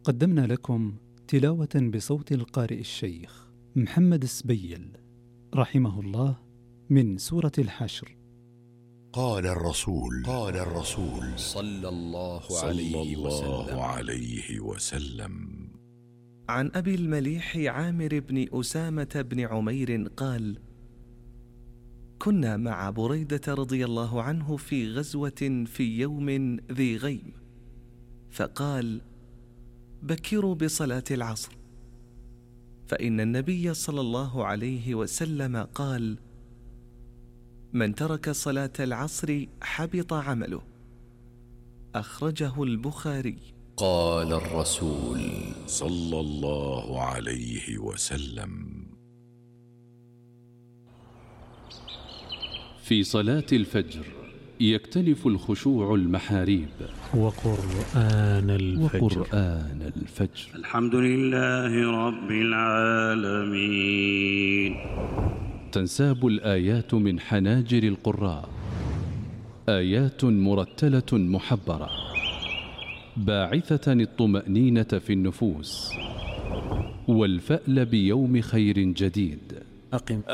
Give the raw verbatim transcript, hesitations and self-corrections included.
قدمنا لكم تلاوة بصوت القارئ الشيخ محمد السبيل رحمه الله من سورة الحشر. قال الرسول قال الرسول صلى الله صلى عليه الله وسلم عليه وسلم. عن أبي المليح عامر بن أسامة بن عمير قال: كنا مع بريدة رضي الله عنه في غزوة في يوم ذي غيم، فقال: بكروا بصلاة العصر، فإن النبي صلى الله عليه وسلم قال: من ترك صلاة العصر حبط عمله. أخرجه البخاري. قال الرسول صلى الله عليه وسلم: في صلاة الفجر يكتنف الخشوع المحاريب وقرآن الفجر, وقرآن الفجر. الحمد لله رب العالمين. تنساب الآيات من حناجر القراء، آيات مرتلة محبرة باعثة الطمأنينة في النفوس والفأل بيوم خير جديد. أقم